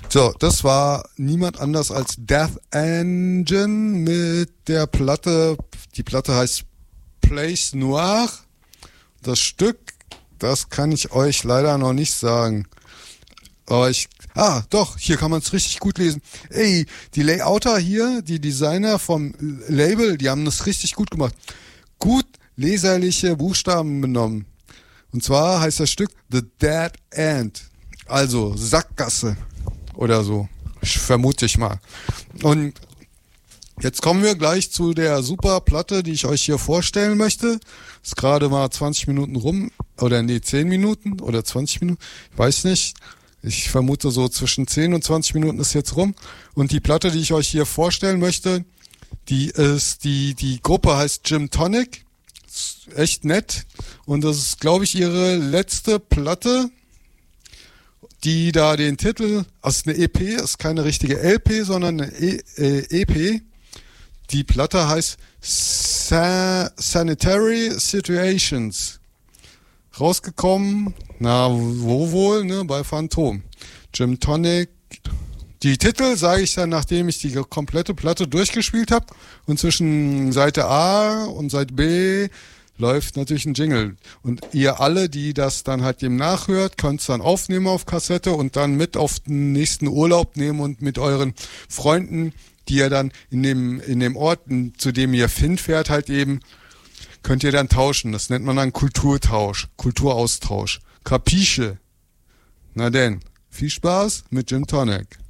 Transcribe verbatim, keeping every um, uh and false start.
So, das war niemand anders als Death Engine mit der Platte, die Platte heißt Place Noir. Das Stück, das kann ich euch leider noch nicht sagen. Aber ich, ah, doch, hier kann man es richtig gut lesen. Ey, die Layouter hier, die Designer vom Label, die haben das richtig gut gemacht. Gut leserliche Buchstaben benommen. Und zwar heißt das Stück The Dead End. Also Sackgasse oder so. Ich vermute ich mal. Und jetzt kommen wir gleich zu der super Platte, die ich euch hier vorstellen möchte. Ist gerade mal zwanzig Minuten rum. Oder nee, zehn Minuten oder zwanzig Minuten. Ich weiß nicht. Ich vermute so zwischen zehn und zwanzig Minuten ist jetzt rum. Und die Platte, die ich euch hier vorstellen möchte, die ist, die, die Gruppe heißt Gym Tonic. Ist echt nett. Und das ist, glaube ich, ihre letzte Platte, die da den Titel, also eine E P, ist keine richtige L P, sondern eine e, äh, E P. Die Platte heißt Sa- Sanitary Situations. Rausgekommen, na, wo wohl, ne, bei Phantom. Gym Tonic. Die Titel sage ich dann, nachdem ich die komplette Platte durchgespielt habe. Und zwischen Seite A und Seite B läuft natürlich ein Jingle. Und ihr alle, die das dann halt eben nachhört, könnt es dann aufnehmen auf Kassette und dann mit auf den nächsten Urlaub nehmen und mit euren Freunden, die ihr dann in dem, in dem Ort, zu dem ihr hinfährt, halt eben, könnt ihr dann tauschen. Das nennt man dann Kulturtausch, Kulturaustausch. Capisce? Na denn, viel Spaß mit Gym Tonic.